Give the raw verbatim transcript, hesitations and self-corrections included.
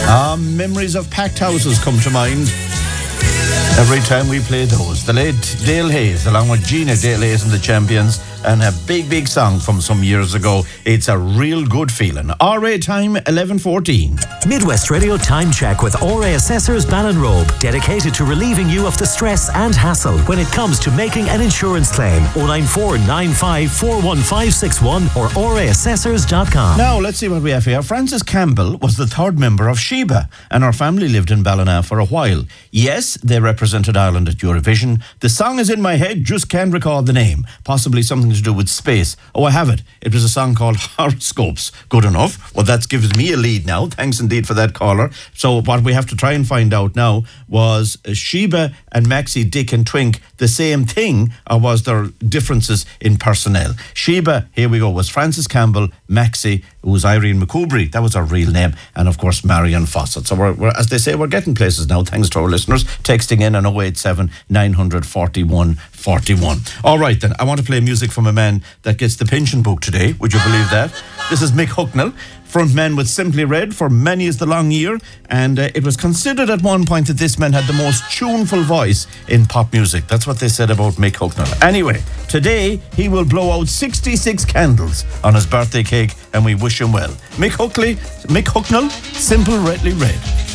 Ah, memories of packed houses come to mind every time we play those. The late Dale Hayes, along with Gina Dale Hayes and the Champions, and a big, big song from some years ago. It's a real good feeling. R A time, eleven fourteen. Midwest Radio Time Check with R A Assessors Ballinrobe, dedicated to relieving you of the stress and hassle when it comes to making an insurance claim. oh nine four nine five four one five six one or r a assessors dot com. Now, let's see what we have here. Frances Campbell was the third member of Sheba, and her family lived in Ballina for a while. Yes, they represented Ireland at Eurovision. The song is in my head, just can't recall the name. Possibly something to do with space. Oh, I have it. It was a song called Horoscopes. Good enough. Well, that gives me a lead now. Thanks indeed for that caller. So what we have to try and find out now was uh, Sheba and Maxi, Dick and Twink the same thing, or was there differences in personnel? Sheba, here we go, was Frances Campbell. Maxi, who was Irene McCoubry, that was her real name, and of course Marion Fawcett. So we're, we're, as they say, we're getting places now, thanks to our listeners texting in on oh eight seven, nine forty-one, forty-one. All right then, I want to play music from a man that gets the pension book today. Would you believe that? This is Mick Hucknall, frontman with Simply Red for Many Is the Long Year, and uh, it was considered at one point that this man had the most tuneful voice in pop music. That's what they said about Mick Hucknall. Anyway, today he will blow out sixty-six candles on his birthday cake, and we wish him well. Mick Hucknall, Mick Hucknall, Simple Redly Red.